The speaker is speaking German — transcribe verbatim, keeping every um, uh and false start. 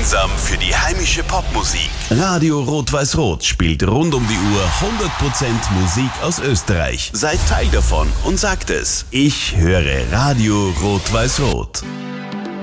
Einsam für die heimische Popmusik. Radio Rot-Weiß-Rot spielt rund um die Uhr hundert Prozent Musik aus Österreich. Seid Teil davon und sagt es. Ich höre Radio Rot-Weiß-Rot.